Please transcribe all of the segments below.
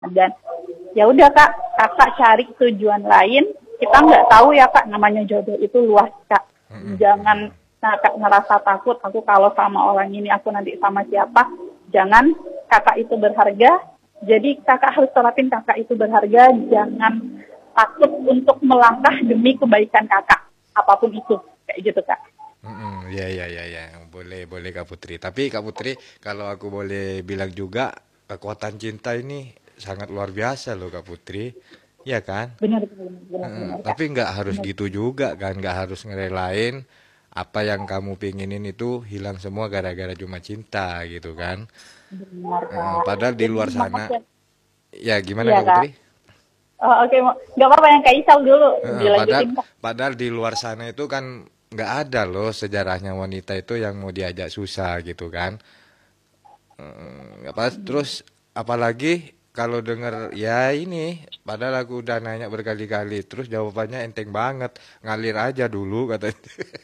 Dan ya udah Kak, kakak cari tujuan lain. Kita nggak tahu ya Kak, namanya jodoh itu luas Kak. Jangan Kak ngerasa takut, aku kalau sama orang ini aku nanti sama siapa. Jangan, kakak itu berharga. Jadi kakak harus terapin kakak itu berharga. Jangan takut untuk melangkah demi kebaikan kakak, apapun itu, kayak gitu Kak. Ya, ya, ya, ya. Boleh, boleh Kak Putri. Tapi Kak Putri, kalau aku boleh bilang juga, kekuatan cinta ini sangat luar biasa loh Kak Putri. Ya kan? Benar, benar, benar, benar Kak. Tapi nggak harus Benar, gitu juga kan, nggak harus ngerelain apa yang kamu pinginin itu hilang semua gara-gara cuma cinta gitu kan. benar Kak. Padahal di Jadi luar maaf sana, ya, ya gimana iya Kak Kak. Putri? Oh, oke, nggak apa-apa yang Kak Isal dulu Padahal, dilanjutin Kak. padahal di luar sana itu kan nggak ada loh sejarahnya wanita itu yang mau diajak susah gitu kan. Apa terus apalagi kalau denger ya ini, padahal aku udah nanya berkali-kali, terus jawabannya enteng banget, ngalir aja dulu katanya.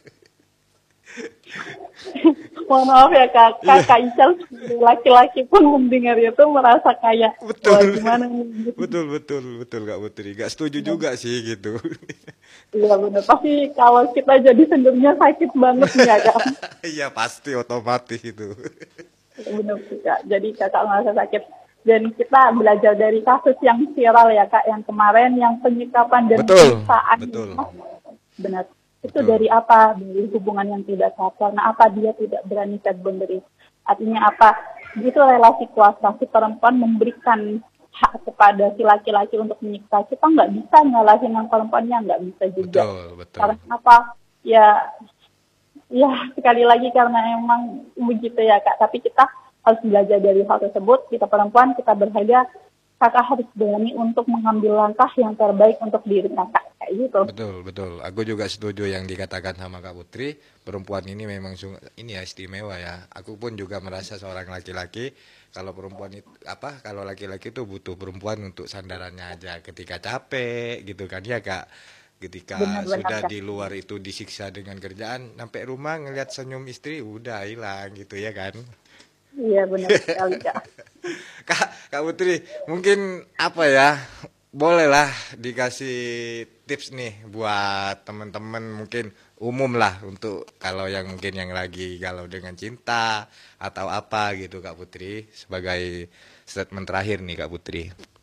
Mohon maaf ya Kak, Kak Isal sebagai laki-laki pun mendengar itu merasa kayak, wah Betul, gimana nih. betul, betul, betul Kak Putri. Gak setuju juga sih gitu. Iya benar, tapi kalau kita jadi sendirinya sakit banget ya Kak. Iya pasti otomatis itu. Benar sih Kak, jadi kakak merasa sakit. Dan kita belajar dari kasus yang viral ya Kak, yang kemarin, yang penyikapan dan Betul, penyiksaan. betul, Benar. Itu betul, dari apa? Dari hubungan yang tidak sehat. Karena apa? Dia tidak berani set boundary. Artinya apa? Itu relasi kuasa. Si perempuan memberikan hak kepada si laki-laki untuk menyiksa. Kita nggak bisa nyalahin yang perempuannya, nggak bisa juga. betul, betul. Karena apa? Ya, sekali lagi karena emang begitu ya Kak. Tapi kita harus belajar dari hal tersebut. Kita perempuan, kita berharga. Kakak harus berani untuk mengambil langkah yang terbaik untuk diri kakak. Kayak gitu. Betul, betul. Aku juga setuju yang dikatakan sama Kak Putri. Perempuan ini memang ini ya istimewa ya. Aku pun juga merasa seorang laki-laki. Kalau perempuan itu apa? Kalau laki-laki itu butuh perempuan untuk sandarannya aja. Ketika capek, gitu kan ya Kak. Ketika Benar-benar sudah Kak. di luar itu disiksa dengan kerjaan, sampai rumah ngelihat senyum istri, udah hilang gitu ya kan. Iya benar sekali Kak. Kak Putri, mungkin apa ya? Bolehlah dikasih tips nih buat teman-teman mungkin umum lah untuk kalau yang mungkin yang lagi galau dengan cinta atau apa gitu Kak Putri sebagai statement terakhir nih Kak Putri.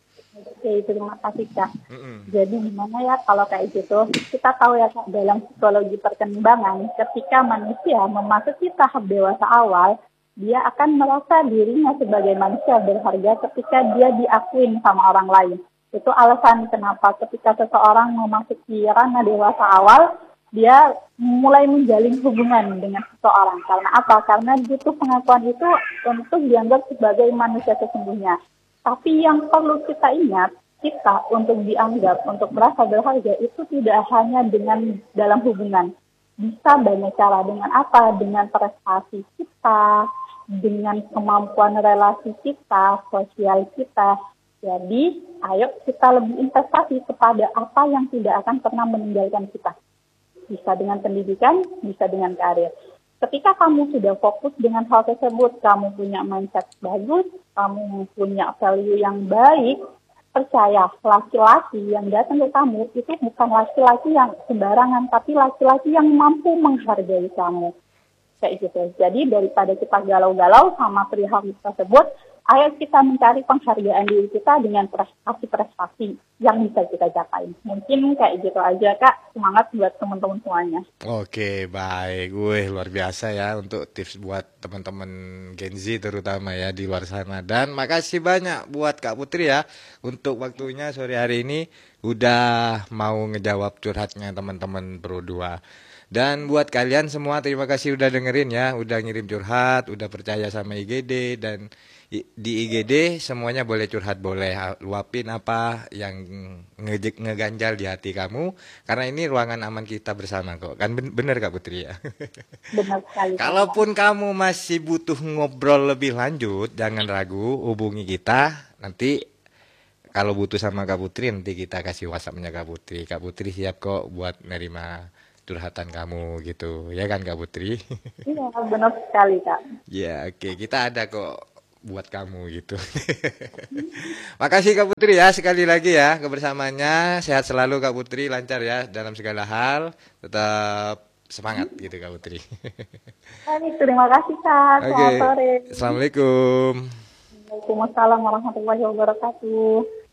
Oke, terima kasih Kak. Jadi gimana ya kalau kayak gitu, kita tahu ya Kak, dalam psikologi perkembangan, ketika manusia memasuki tahap dewasa awal, dia akan merasa dirinya sebagai manusia berharga ketika dia diakuin sama orang lain. Itu alasan kenapa ketika seseorang memasuki ranah dewasa awal, dia mulai menjalin hubungan dengan seseorang. Karena apa? Karena butuh pengakuan itu untuk dianggap sebagai manusia sesungguhnya. Tapi yang perlu kita ingat, kita untuk dianggap, untuk merasa berharga itu tidak hanya dengan dalam hubungan. Bisa banyak cara. Dengan apa? Dengan prestasi kita, dengan kemampuan relasi kita, sosial kita. Jadi, ayo kita lebih investasi kepada apa yang tidak akan pernah meninggalkan kita. Bisa dengan pendidikan, bisa dengan karir. Ketika kamu sudah fokus dengan hal tersebut, kamu punya mindset bagus, kamu punya value yang baik, percaya laki-laki yang datang ke kamu itu bukan laki-laki yang sembarangan, tapi laki-laki yang mampu menghargai kamu. Kayak gitu. Jadi daripada kita galau-galau sama perihal tersebut, ayo kita mencari penghargaan diri kita dengan prestasi-prestasi yang bisa kita capai. Mungkin kayak gitu aja Kak. Semangat buat teman-teman semuanya. Oke, baik. Wih, luar biasa ya untuk tips buat teman-teman Gen Z terutama ya di luar sana. Dan makasih banyak buat Kak Putri ya untuk waktunya sore hari ini udah mau ngejawab curhatnya teman-teman Pro 2. Dan buat kalian semua terima kasih udah dengerin ya, udah ngirim curhat, udah percaya sama IGD dan di IGD semuanya boleh curhat, boleh luapin apa yang ngeganjal di hati kamu karena ini ruangan aman kita bersama kok. Kan bener Kak Putri ya. Benar sekali Kak. Kalaupun kamu masih butuh ngobrol lebih lanjut, jangan ragu hubungi kita. Nanti kalau butuh sama Kak Putri nanti kita kasih WhatsApp-nya Kak Putri. Kak Putri siap kok buat nerima curhatan kamu gitu. Ya kan Kak Putri? Iya, benar sekali Kak. Ya, oke. Kita ada kok buat kamu gitu. Makasih Kak Putri ya sekali lagi ya kebersamaannya. Sehat selalu Kak Putri, lancar ya dalam segala hal. Tetap semangat gitu Kak Putri. Baik, terima kasih Kak. Oke, Selamat sore. Assalamualaikum. Waalaikumsalam warahmatullahi wabarakatuh.